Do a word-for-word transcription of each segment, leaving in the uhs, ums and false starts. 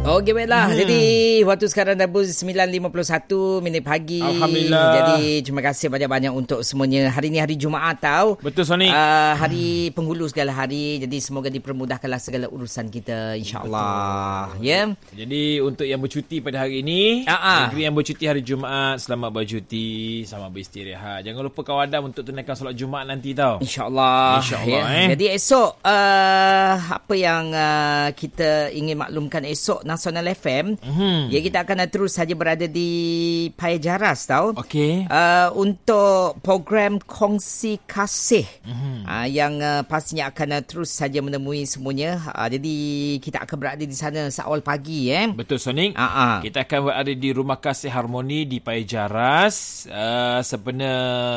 Okey, baiklah. Hmm. Jadi, waktu sekarang dah sembilan lima puluh satu minit pagi. Alhamdulillah. Jadi, terima kasih banyak-banyak untuk semuanya. Hari ni hari Jumaat tau. Betul, Sonic. Uh, hari penghulu segala hari. Jadi, semoga dipermudahkanlah segala urusan kita, insyaAllah. Ya. Yeah? Jadi, untuk yang bercuti pada hari ini, uh-uh. negeri yang bercuti hari Jumaat, selamat bercuti, selamat beristirahat. Jangan lupa kawadan untuk tunaikan solat Jumaat nanti tau. InsyaAllah. InsyaAllah. Ya. Eh. Jadi, esok, uh, apa yang uh, kita ingin maklumkan esok, Nasional F M, mm-hmm. ya, kita akan terus saja berada di Paya Jaras tau. Okey. Uh, untuk program Kongsi Kasih, mm-hmm. uh, yang uh, pastinya akan uh, terus saja menemui semuanya. Uh, jadi kita akan berada di sana seawal pagi, eh. Betul, Sonic. Uh-uh. Kita akan berada di Rumah Kasih Harmoni di Paya Jaras. Uh, sebenar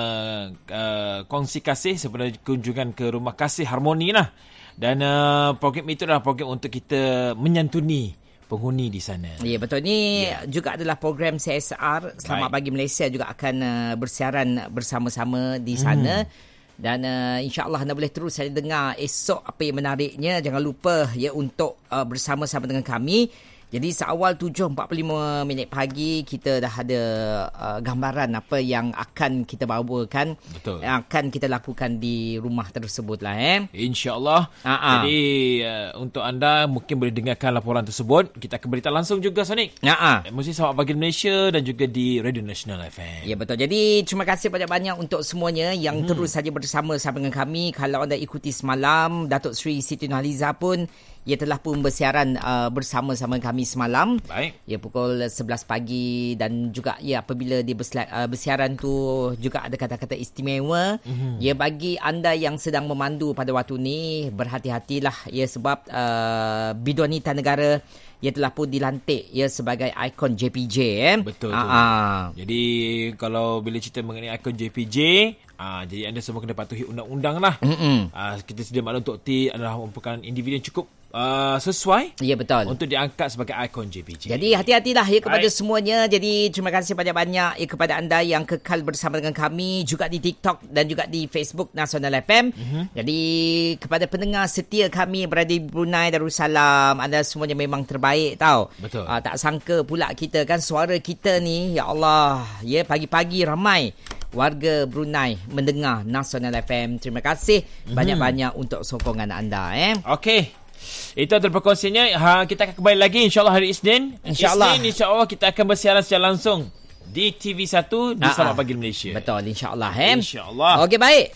uh, Kongsi Kasih, sebenar kunjungan ke Rumah Kasih Harmoni lah. Dan uh, program itu adalah program untuk kita menyantuni penghuni di sana. Ya, betul. Ni ya. juga adalah program C S R Selamat Pagi Malaysia juga akan uh, bersiaran bersama-sama di sana. Hmm. Dan uh, insya-Allah anda boleh terus saya dengar esok apa yang menariknya. Jangan lupa ya untuk uh, bersama-sama dengan kami. Jadi seawal tujuh empat puluh lima minit pagi kita dah ada uh, gambaran apa yang akan kita bawakan. Betul. Yang akan kita lakukan di rumah tersebut lah, eh. InsyaAllah. Uh-huh. Jadi uh, untuk anda mungkin boleh dengarkan laporan tersebut. Kita akan berita langsung juga, Sonic. Uh-huh. Mesti Selamat Pagi Malaysia dan juga di Radio Nasional F M. Ya, betul. Jadi terima kasih banyak-banyak untuk semuanya yang hmm. terus saja bersama-sama dengan kami. Kalau anda ikuti semalam, Datuk Seri Siti Nurhaliza pun ia telah pun bersiaran uh, bersama-sama kami semalam. Baik. Ya, pukul sebelas pagi dan juga ya apabila dia bersila, uh, bersiaran tu juga ada kata-kata istimewa. Mm-hmm. Ya, bagi anda yang sedang memandu pada waktu ni, berhati-hatilah ya sebab uh, Bidwanita Negara ia telah pun dilantik ya sebagai ikon J P J, eh. Betul. Uh-huh. Jadi kalau bila cerita mengenai ikon J P J, ah, jadi anda semua kena patuhi undang-undang lah. Mm-hmm. Ah, kita sedia maklum Tok T adalah merupakan individu yang cukup Uh, sesuai, ya, betul, untuk diangkat sebagai ikon J P J. Jadi hati-hatilah ya kepada Baik. semuanya. Jadi terima kasih banyak-banyak ya kepada anda yang kekal bersama dengan kami juga di TikTok dan juga di Facebook Nasional F M. Mm-hmm. Jadi kepada pendengar setia kami berada di Brunei Darussalam, anda semuanya memang terbaik tau. Betul. Uh, tak sangka pula kita kan suara kita ni, ya Allah, ya pagi-pagi ramai warga Brunei mendengar Nasional F M. Terima kasih mm-hmm. banyak-banyak untuk sokongan anda, eh. Okey. Itu adalah perkongsiannya. Ha, kita akan kembali lagi insyaAllah hari Isnin. InsyaAllah. Isnin insyaAllah kita akan bersiaran secara langsung di T V satu di Aa, Selamat Pagi Malaysia. Betul, insyaAllah, eh. InsyaAllah. Okey, baik.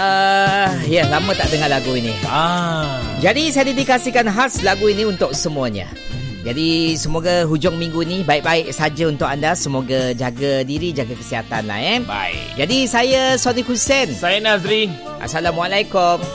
Uh, ya, lama tak dengar lagu ini. Ah. Jadi saya dedikasikan khas lagu ini untuk semuanya. Jadi semoga hujung minggu ni baik-baik saja untuk anda. Semoga jaga diri, jaga kesihatan lah, eh. Baik. Jadi saya Sadiq Hussein. Saya Nazri. Assalamualaikum.